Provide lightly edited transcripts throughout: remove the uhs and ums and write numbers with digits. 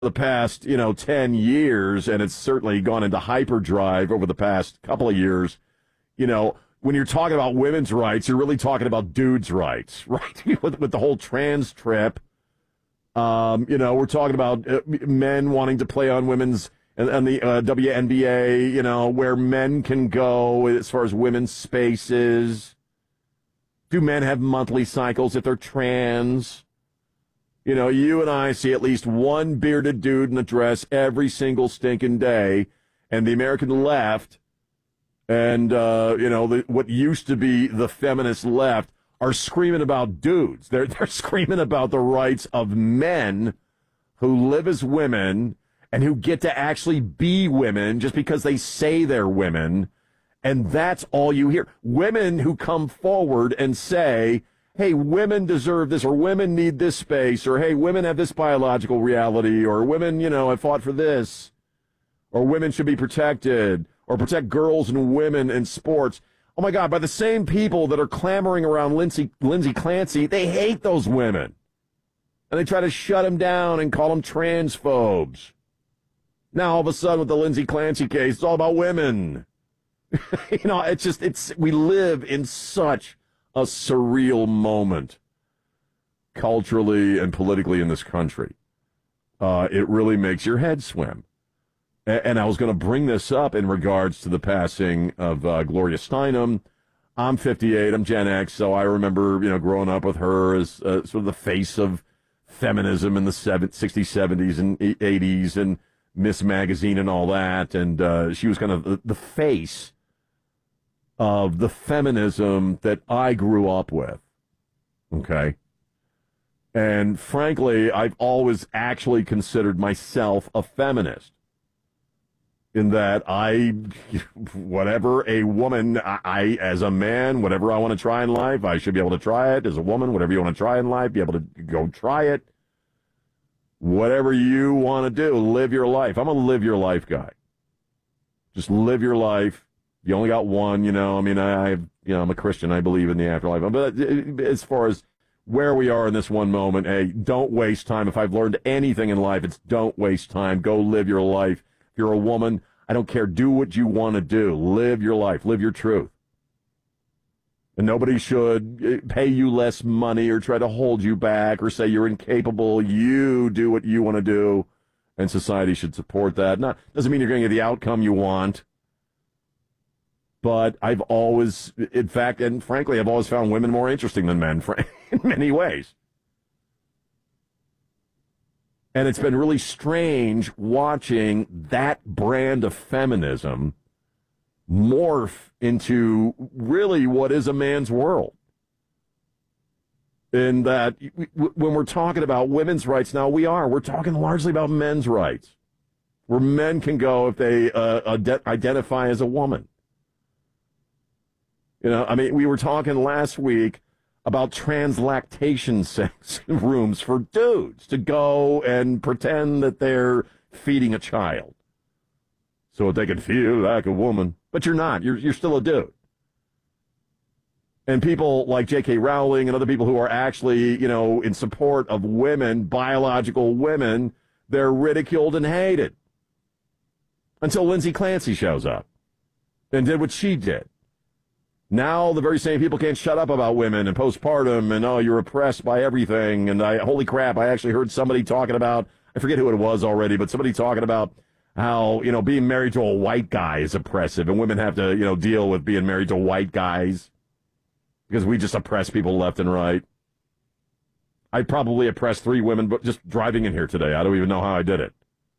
the past, 10 years, and it's certainly gone into hyperdrive over the past couple of years, when you're talking about women's rights, you're really talking about dudes' rights, right? with the whole trans trip. We're talking about men wanting to play on women's and the WNBA, where men can go as far as women's spaces. Do men have monthly cycles if they're trans? You and I see at least one bearded dude in a dress every single stinking day, and the American left and, what used to be the feminist left are screaming about dudes. They're screaming about the rights of men who live as women and who get to actually be women just because they say they're women. And that's all you hear. Women who come forward and say, hey, women deserve this, or women need this space, or hey, women have this biological reality, or women, have fought for this, or women should be protected, or protect girls and women in sports. Oh, my God, by the same people that are clamoring around Lindsey Clancy, they hate those women. And they try to shut them down and call them transphobes. Now, all of a sudden, with the Lindsey Clancy case, it's all about women. We live in such a surreal moment culturally and politically in this country. It really makes your head swim. And I was going to bring this up in regards to the passing of Gloria Steinem. I'm 58, I'm Gen X, so I remember, growing up with her as sort of the face of feminism in the 60s, 70s, and 80s, and Miss Magazine and all that. And she was kind of the face of the feminism that I grew up with. Okay? And frankly, I've always actually considered myself a feminist. In that whatever a woman, I, as a man, whatever I want to try in life, I should be able to try it. As a woman, whatever you want to try in life, be able to go try it. Whatever you want to do, live your life. I'm a live your life guy. Just live your life. You only got one, I'm a Christian. I believe in the afterlife. But as far as where we are in this one moment, hey, don't waste time. If I've learned anything in life, it's don't waste time. Go live your life. If you're a woman, I don't care. Do what you want to do. Live your life. Live your truth. And nobody should pay you less money or try to hold you back or say you're incapable. You do what you want to do, and society should support that. Doesn't mean you're going to get the outcome you want. But I've always, in fact, and frankly, I've always found women more interesting than men in many ways. And it's been really strange watching that brand of feminism morph into really what is a man's world. In that when we're talking about women's rights now, we're talking largely about men's rights, where men can go if they identify as a woman. We were talking last week about translactation rooms for dudes to go and pretend that they're feeding a child so that they can feel like a woman. But you're not. You're still a dude. And people like J.K. Rowling and other people who are actually, in support of women, biological women, they're ridiculed and hated. Until Lindsey Clancy shows up and did what she did. Now the very same people can't shut up about women and postpartum and, you're oppressed by everything. And holy crap, I actually heard somebody talking about, I forget who it was already, but somebody talking about how, being married to a white guy is oppressive and women have to, deal with being married to white guys because we just oppress people left and right. I probably oppressed 3 women, but just driving in here today. I don't even know how I did it.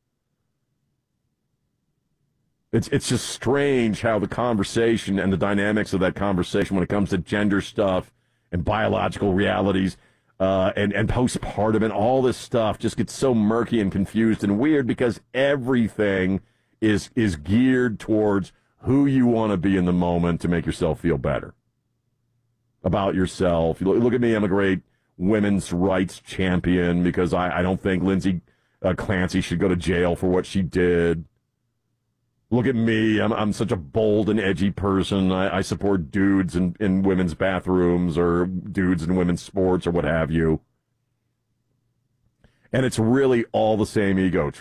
It's just strange how the conversation and the dynamics of that conversation when it comes to gender stuff and biological realities and postpartum and all this stuff just gets so murky and confused and weird because everything is geared towards who you want to be in the moment to make yourself feel better about yourself. Look at me. I'm a great women's rights champion because I don't think Lindsey Clancy should go to jail for what she did. Look at me. I'm such a bold and edgy person. I support dudes in women's bathrooms or dudes in women's sports or what have you. And it's really all the same ego